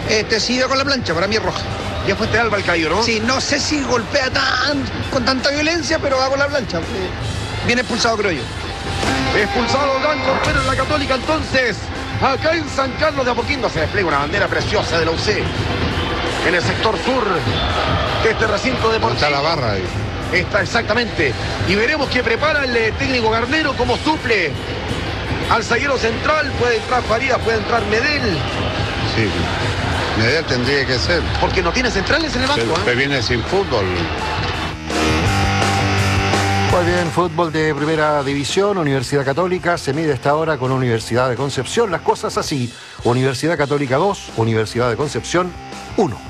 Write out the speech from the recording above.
sigue con la plancha, para mí es roja. Ya fue Alba el caído, ¿no? Sí, no sé si golpea con tanta violencia, pero va con la plancha. Bien expulsado, creo yo. Expulsado Dan Corpero en la Católica, entonces. Acá en San Carlos de Apoquindo se despliega una bandera preciosa de la UC. En el sector sur de este recinto deportivo. Está la barra ahí. Está exactamente. Y veremos qué prepara el técnico Garnero como suple al zaguero central. Puede entrar Farías, puede entrar Medel. Sí, Medel tendría que ser. Porque no tiene centrales en el banco. Se viene sin fútbol. Muy bien, fútbol de primera división. Universidad Católica se mide a esta hora con Universidad de Concepción. Las cosas así. Universidad Católica 2, Universidad de Concepción 1.